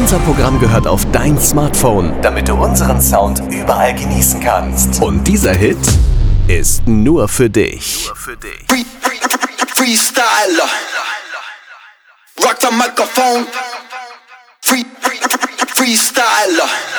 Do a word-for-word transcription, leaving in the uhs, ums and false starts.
Unser Programm gehört auf dein Smartphone, damit du unseren Sound überall genießen kannst. Und dieser Hit ist nur für dich. Nur für dich. Free, free, Freestyler. Rock the microphone. Free, free, Freestyler.